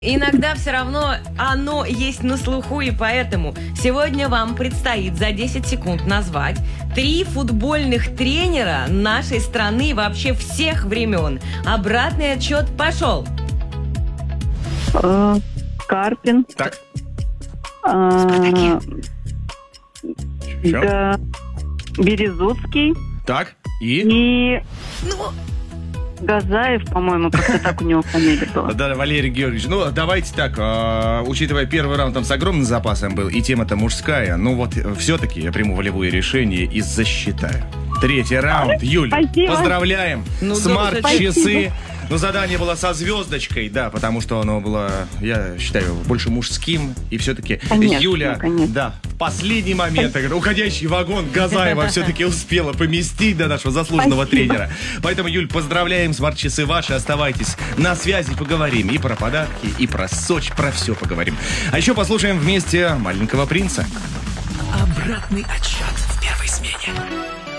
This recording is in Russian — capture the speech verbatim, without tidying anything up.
Иногда все равно оно есть на слуху, и поэтому сегодня вам предстоит за десять секунд назвать три футбольных тренера нашей страны вообще всех времен. Обратный отсчет пошел. Э, Карпин. Так. э, Спартаке. Чё? Га- Березуцкий Так. И? и Ну, Газаев, по-моему, как-то так у него фамилия была. Да, Валерий Георгиевич. Ну, давайте так, э, учитывая первый раунд там с огромным запасом был, и тема-то мужская, ну вот все-таки я приму волевое решение и засчитаю. Третий раунд. Юль, Спасибо. поздравляем. Ну, Смарт-часы. спасибо. Ну, задание было со звездочкой, да, потому что оно было, я считаю, больше мужским. И все-таки Конечно, Юля, конечно. да, в последний момент, так, уходящий вагон Газаева все-таки успела поместить до нашего заслуженного Спасибо. тренера. Поэтому, Юль, поздравляем, смарт-часы ваши, оставайтесь на связи, поговорим и про подарки, и про Сочи, про все поговорим. А еще послушаем вместе «Маленького принца». Обратный отсчет в первой смене.